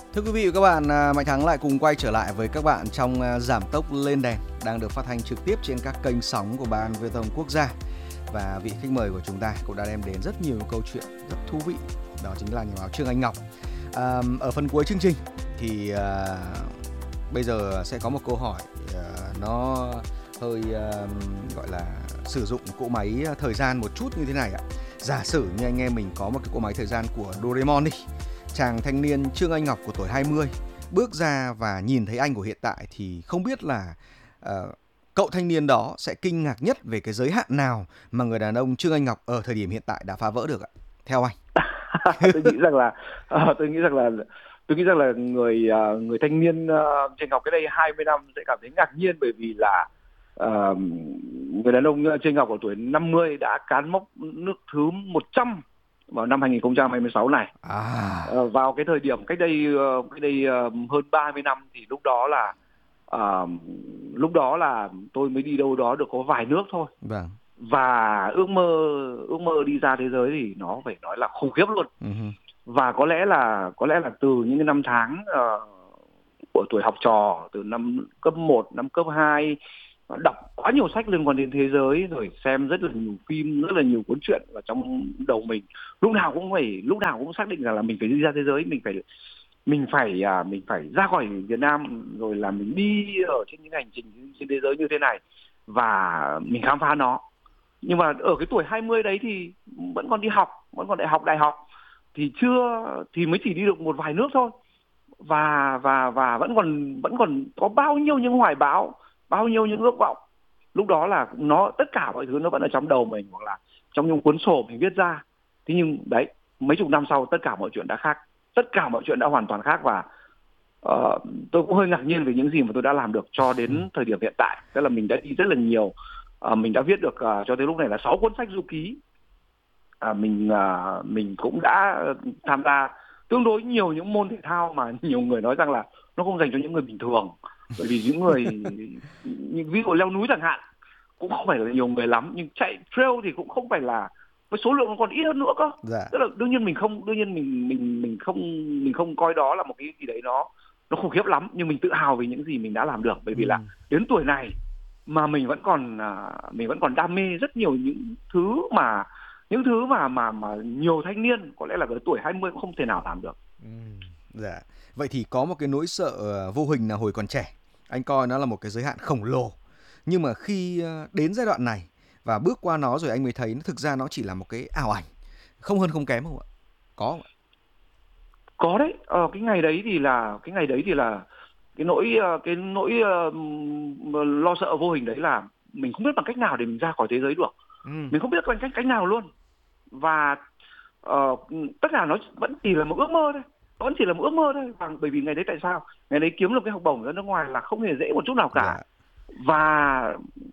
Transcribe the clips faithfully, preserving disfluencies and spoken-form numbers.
Thưa quý vị và các bạn, à, Mạnh Thắng lại cùng quay trở lại với các bạn trong à, Giảm tốc lên đèn đang được phát thanh trực tiếp trên các kênh sóng của Ban Viễn thông Quốc gia. Và vị khách mời của chúng ta cũng đã đem đến rất nhiều câu chuyện rất thú vị, đó chính là nhà báo Trương Anh Ngọc. À, ở phần cuối chương trình thì à, bây giờ sẽ có một câu hỏi à, nó hơi à, gọi là sử dụng cỗ máy thời gian một chút như thế này ạ. Giả sử như anh em mình có một cái cỗ máy thời gian của Doraemon đi. Chàng thanh niên Trương Anh Ngọc của tuổi hai mươi bước ra và nhìn thấy anh của hiện tại thì không biết là uh, cậu thanh niên đó sẽ kinh ngạc nhất về cái giới hạn nào mà người đàn ông Trương Anh Ngọc ở thời điểm hiện tại đã phá vỡ được ạ? Theo anh. tôi nghĩ rằng là uh, tôi nghĩ rằng là tôi nghĩ rằng là người uh, người thanh niên uh, Trương Ngọc cái đây hai mươi năm sẽ cảm thấy ngạc nhiên, bởi vì là uh, người đàn ông Trương Ngọc ở tuổi năm mươi đã cán mốc nước thứ một trăm vào năm hai không hai sáu này. À. Uh, vào cái thời điểm cách đây uh, cách đây uh, hơn ba mươi năm thì lúc đó là uh, lúc đó là tôi mới đi đâu đó được có vài nước thôi. Vâng. Và ước mơ ước mơ đi ra thế giới thì nó phải nói là khủng khiếp luôn. Uh-huh. Và có lẽ là có lẽ là từ những cái năm tháng uh, của tuổi học trò, từ năm cấp một, năm cấp hai, đọc quá nhiều sách liên quan đến thế giới, rồi xem rất là nhiều phim, rất là nhiều cuốn truyện, và trong đầu mình lúc nào cũng phải lúc nào cũng xác định rằng là mình phải đi ra thế giới, mình phải mình phải à, mình phải ra khỏi Việt Nam, rồi là mình đi ở trên những hành trình trên thế giới như thế này và mình khám phá nó. Nhưng mà ở cái tuổi hai mươi đấy thì vẫn còn đi học, vẫn còn đại học đại học thì chưa thì mới chỉ đi được một vài nước thôi, và và và vẫn còn vẫn còn có bao nhiêu những hoài bão, bao nhiêu những ước vọng. Lúc đó là nó tất cả mọi thứ nó vẫn ở trong đầu mình, hoặc là trong những cuốn sổ mình viết ra. Thế nhưng đấy, mấy chục năm sau tất cả mọi chuyện đã khác, tất cả mọi chuyện đã hoàn toàn khác. Và uh, tôi cũng hơi ngạc nhiên về những gì mà tôi đã làm được cho đến thời điểm hiện tại. Tức là mình đã đi rất là nhiều, uh, mình đã viết được uh, cho tới lúc này là sáu cuốn sách du ký. Uh, mình uh, mình cũng đã tham gia tương đối nhiều những môn thể thao mà nhiều người nói rằng là nó không dành cho những người bình thường, bởi vì những người những ví dụ leo núi chẳng hạn cũng không phải là nhiều người lắm, nhưng chạy trail thì cũng không phải là, với số lượng nó còn ít hơn nữa cơ. Dạ. Tức là đương nhiên mình không đương nhiên mình mình mình không mình không coi đó là một cái gì đấy nó nó khủng khiếp lắm, nhưng mình tự hào về những gì mình đã làm được, bởi vì ừ. là đến tuổi này mà mình vẫn còn uh, mình vẫn còn đam mê rất nhiều những thứ mà những thứ mà mà mà nhiều thanh niên có lẽ là ở tuổi hai mươi cũng không thể nào làm được. Ừ. Dạ. Vậy thì có một cái nỗi sợ vô hình nào hồi còn trẻ, anh coi nó là một cái giới hạn khổng lồ, nhưng mà khi đến giai đoạn này và bước qua nó rồi anh mới thấy nó thực ra nó chỉ là một cái ảo ảnh, không hơn không kém, không ạ? Có không ạ? Có đấy. Ờ, cái ngày đấy thì là cái ngày đấy thì là cái nỗi cái nỗi uh, lo sợ vô hình đấy là mình không biết bằng cách nào để mình ra khỏi thế giới được. Ừ. Mình không biết bằng cách cách nào luôn. Và uh, tất cả nó vẫn chỉ là một ước mơ thôi. Nó vẫn chỉ là một ước mơ thôi. Và bởi vì ngày đấy tại sao? Ngày đấy kiếm được cái học bổng ra nước ngoài là không hề dễ một chút nào cả. Dạ. Và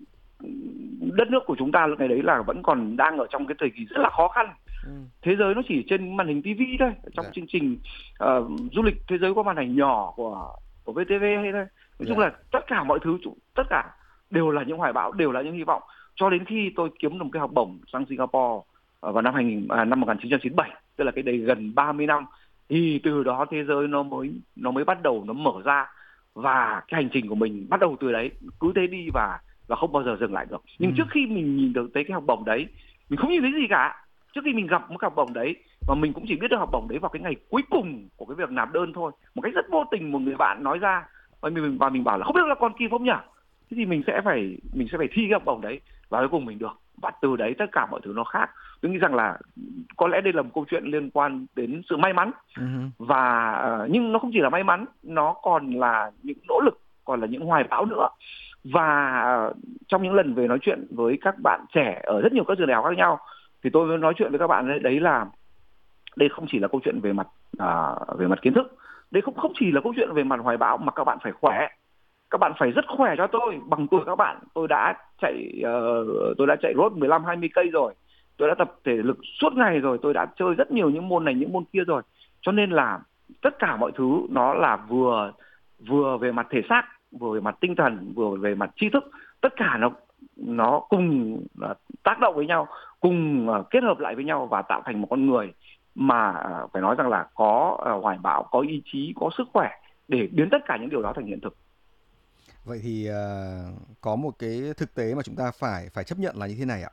đất nước của chúng ta lúc ngày đấy là vẫn còn đang ở trong cái thời kỳ rất là khó khăn. Ừ. Thế giới nó chỉ trên màn hình tivi thôi, trong dạ. chương trình uh, du lịch thế giới qua màn ảnh nhỏ của của vê tê vê hay thôi. Nói chung dạ. là tất cả mọi thứ, tất cả đều là những hoài bão, đều là những hy vọng. Cho đến khi tôi kiếm được một cái học bổng sang Singapore uh, vào năm hai nghìn, à, năm một nghìn chín trăm chín mươi bảy, tức là cái đây gần ba mươi năm, thì từ đó thế giới nó mới nó mới bắt đầu nó mở ra, và cái hành trình của mình bắt đầu từ đấy, cứ thế đi và và không bao giờ dừng lại được. Nhưng ừ. trước khi mình nhìn được tới cái học bổng đấy, mình không nhìn thấy gì cả. Trước khi mình gặp một học bổng đấy, và mình cũng chỉ biết được học bổng đấy vào cái ngày cuối cùng của cái việc nộp đơn thôi, một cách rất vô tình một người bạn nói ra, và mình và mình bảo là không biết là còn kịp không nhỉ? Thế thì mình sẽ phải mình sẽ phải thi cái học bổng đấy, và cuối cùng mình được. Và từ đấy tất cả mọi thứ nó khác. Tôi nghĩ rằng là có lẽ đây là một câu chuyện liên quan đến sự may mắn, uh-huh. và uh, nhưng nó không chỉ là may mắn, nó còn là những nỗ lực, còn là những hoài bão nữa. Và uh, trong những lần về nói chuyện với các bạn trẻ ở rất nhiều các trường đại học khác nhau, thì tôi mới nói chuyện với các bạn đấy, đấy là đây không chỉ là câu chuyện về mặt uh, về mặt kiến thức, đây không không chỉ là câu chuyện về mặt hoài bão, mà các bạn phải khỏe, các bạn phải rất khỏe cho tôi. Bằng tuổi các bạn, tôi đã chạy uh, tôi đã chạy road mười lăm hai mươi cây rồi, tôi đã tập thể lực suốt ngày rồi, tôi đã chơi rất nhiều những môn này những môn kia rồi. Cho nên là tất cả mọi thứ nó là vừa vừa về mặt thể xác, vừa về mặt tinh thần, vừa về mặt tri thức, tất cả nó nó cùng uh, tác động với nhau, cùng uh, kết hợp lại với nhau và tạo thành một con người mà uh, phải nói rằng là có uh, hoài bão, có ý chí, có sức khỏe để biến tất cả những điều đó thành hiện thực. Vậy thì uh, có một cái thực tế mà chúng ta phải phải chấp nhận là như thế này ạ.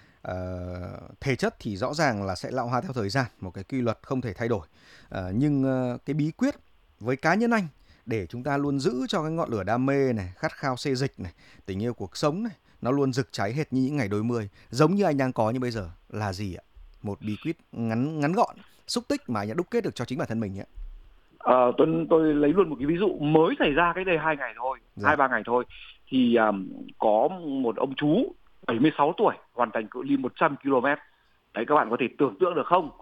Uh, thể chất thì rõ ràng là sẽ lão hóa theo thời gian, một cái quy luật không thể thay đổi. Uh, nhưng uh, cái bí quyết với cá nhân anh để chúng ta luôn giữ cho cái ngọn lửa đam mê này, khát khao xê dịch này, tình yêu cuộc sống này, nó luôn rực cháy hệt như những ngày đôi mươi, giống như anh đang có như bây giờ là gì ạ? Một bí quyết ngắn ngắn gọn, xúc tích mà anh đã đúc kết được cho chính bản thân mình ạ. Ờ, tôi tôi lấy luôn một cái ví dụ mới xảy ra cách đây hai ngày thôi, Dạ. hai ba ngày thôi, thì um, có một ông chú bảy mươi sáu tuổi hoàn thành cự ly một trăm ki lô mét. Đấy, các bạn có thể tưởng tượng được không?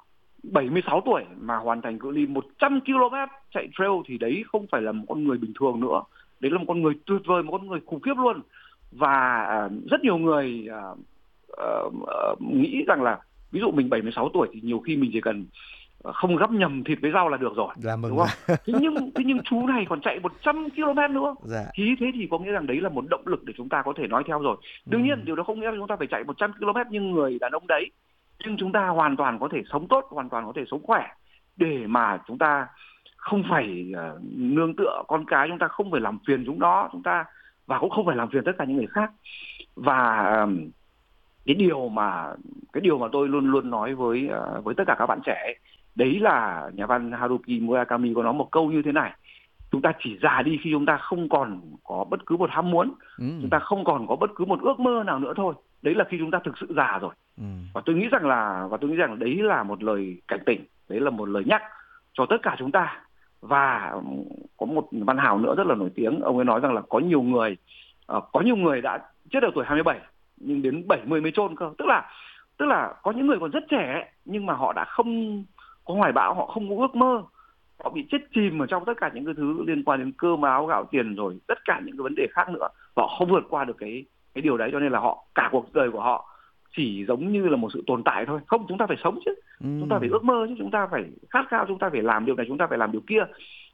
bảy mươi sáu tuổi mà hoàn thành cự ly một trăm ki lô mét chạy trail thì đấy không phải là một con người bình thường nữa. Đấy là một con người tuyệt vời, một con người khủng khiếp luôn. Và uh, rất nhiều người uh, uh, uh, nghĩ rằng là ví dụ mình bảy mươi sáu tuổi thì nhiều khi mình chỉ cần không gắp nhầm thịt với rau là được rồi, Là mừng đúng không? Thế nhưng thế nhưng chú này còn chạy một trăm ki lô mét nữa. Dạ. Thì thế thì có nghĩa rằng đấy là một động lực để chúng ta có thể nói theo rồi. Đương ừ. nhiên điều đó không nghĩa là chúng ta phải chạy một trăm ki lô mét như người đàn ông đấy, nhưng chúng ta hoàn toàn có thể sống tốt, hoàn toàn có thể sống khỏe để mà chúng ta không phải uh, nương tựa con cái, chúng ta không phải làm phiền chúng nó, chúng ta và cũng không phải làm phiền tất cả những người khác. Và uh, cái điều mà cái điều mà tôi luôn luôn nói với uh, với tất cả các bạn trẻ ấy, đấy là nhà văn Haruki Murakami có nói một câu như thế này: chúng ta chỉ già đi khi chúng ta không còn có bất cứ một ham muốn, ừ. chúng ta không còn có bất cứ một ước mơ nào nữa thôi. Đấy là khi chúng ta thực sự già rồi. Ừ. Và tôi nghĩ rằng là và tôi nghĩ rằng đấy là một lời cảnh tỉnh, đấy là một lời nhắc cho tất cả chúng ta. Và có một văn hào nữa rất là nổi tiếng, ông ấy nói rằng là có nhiều người uh, có nhiều người đã chết ở tuổi hai mươi bảy nhưng đến bảy mươi mới chôn cơ. Tức là tức là có những người còn rất trẻ nhưng mà họ đã không có hoài bão, họ không có ước mơ, họ bị chết chìm ở trong tất cả những cái thứ liên quan đến cơm áo gạo tiền rồi tất cả những cái vấn đề khác nữa, họ không vượt qua được cái cái điều đấy, cho nên là họ cả cuộc đời của họ chỉ giống như là một sự tồn tại thôi. Không, chúng ta phải sống chứ, ừ. chúng ta phải ước mơ chứ, chúng ta phải khát khao, chúng ta phải làm điều này, chúng ta phải làm điều kia.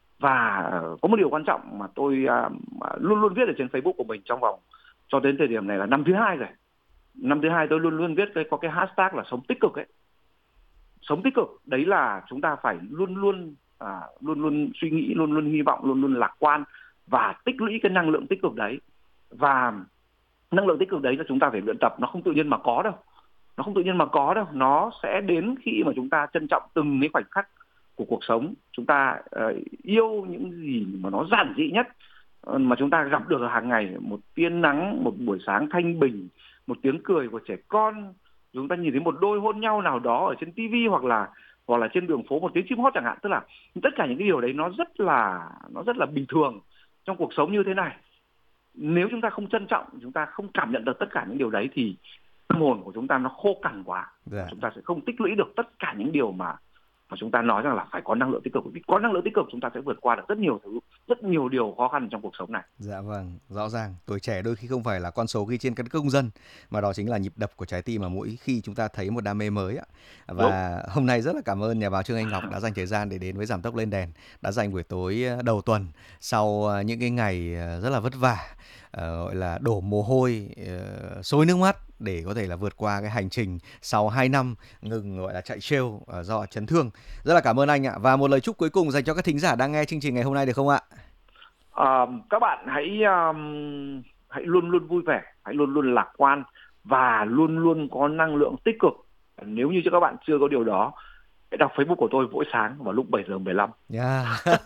Và có một điều quan trọng mà tôi uh, luôn luôn viết ở trên Facebook của mình trong vòng cho đến thời điểm này là năm thứ hai rồi. Năm thứ hai tôi luôn luôn viết cái có cái hashtag là sống tích cực ấy. Sống tích cực đấy là chúng ta phải luôn luôn à, luôn luôn suy nghĩ, luôn luôn hy vọng, luôn luôn lạc quan và tích lũy cái năng lượng tích cực đấy. Và năng lượng tích cực đấy là chúng ta phải luyện tập, nó không tự nhiên mà có đâu. Nó không tự nhiên mà có đâu, nó sẽ đến khi mà chúng ta trân trọng từng cái khoảnh khắc của cuộc sống, chúng ta uh, yêu những gì mà nó giản dị nhất uh, mà chúng ta gặp được hàng ngày, một tia nắng, một buổi sáng thanh bình, một tiếng cười của trẻ con, chúng ta nhìn thấy một đôi hôn nhau nào đó ở trên tivi hoặc là hoặc là trên đường phố, một tiếng chim hót chẳng hạn. Tức là tất cả những cái điều đấy nó rất là nó rất là bình thường trong cuộc sống như thế này. Nếu chúng ta không trân trọng, chúng ta không cảm nhận được tất cả những điều đấy thì tâm hồn của chúng ta nó khô cằn quá. Dạ. Chúng ta sẽ không tích lũy được tất cả những điều mà mà chúng ta nói rằng là phải có năng lượng tích cực. Vì có năng lượng tích cực chúng ta sẽ vượt qua được rất nhiều thứ, rất nhiều điều khó khăn trong cuộc sống này. Dạ vâng, rõ ràng tuổi trẻ đôi khi không phải là con số ghi trên căn cước công dân, mà đó chính là nhịp đập của trái tim mà mỗi khi chúng ta thấy một đam mê mới ạ. Và đúng. Hôm nay rất là cảm ơn nhà báo Trương Anh Ngọc đã dành thời gian để đến với Giảm Tốc Lên Đèn, đã dành buổi tối đầu tuần sau những cái ngày rất là vất vả, uh, gọi là đổ mồ hôi, uh, xối nước mắt để có thể là vượt qua cái hành trình sau hai năm ngừng gọi là chạy trail uh, do chấn thương. Rất là cảm ơn anh ạ. Và một lời chúc cuối cùng dành cho các thính giả đang nghe chương trình ngày hôm nay được không ạ? À, các bạn hãy um, hãy luôn luôn vui vẻ, hãy luôn luôn lạc quan và luôn luôn có năng lượng tích cực. Nếu như các bạn chưa có điều đó, hãy đọc Facebook của tôi mỗi sáng vào lúc bảy giờ mười lăm. Yeah.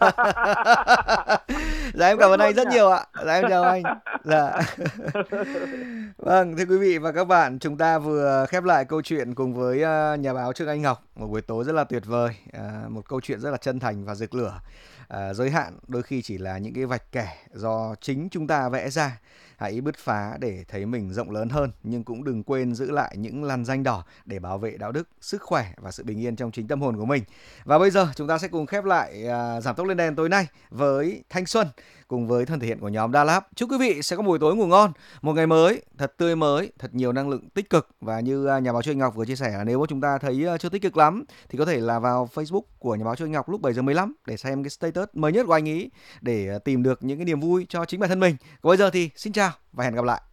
Dạ em cảm ơn anh rất nhiều ạ. Dạ em chào anh. Dạ. Vâng, thưa quý vị và các bạn, chúng ta vừa khép lại câu chuyện cùng với nhà báo Trương Anh Ngọc, một buổi tối rất là tuyệt vời, một câu chuyện rất là chân thành và rực lửa. À, giới hạn đôi khi chỉ là những cái vạch kẻ do chính chúng ta vẽ ra. Hãy bứt phá để thấy mình rộng lớn hơn, nhưng cũng đừng quên giữ lại những lằn ranh đỏ để bảo vệ đạo đức, sức khỏe và sự bình yên trong chính tâm hồn của mình. Và bây giờ chúng ta sẽ cùng khép lại à, Giảm Tốc Lên Đèn tối nay với Thanh Xuân cùng với thân thể hiện của nhóm Đa Lab. Chúc quý vị sẽ có buổi tối ngủ ngon, một ngày mới thật tươi mới, thật nhiều năng lượng tích cực. Và như nhà báo Trương Anh Ngọc vừa chia sẻ là nếu mà chúng ta thấy chưa tích cực lắm thì có thể là vào Facebook của nhà báo Trương Anh Ngọc lúc bảy giờ mười lăm để xem cái status mới nhất của anh ấy, để tìm được những cái niềm vui cho chính bản thân mình. Còn bây giờ thì xin chào và hẹn gặp lại.